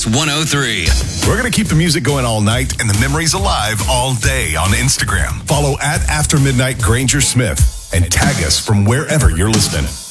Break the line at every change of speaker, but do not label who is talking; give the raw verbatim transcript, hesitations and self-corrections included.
Kiss one oh three.
We're going to keep the music going all night and the memories alive all day on Instagram. Follow at After Midnight Granger Smith and tag us from wherever you're listening.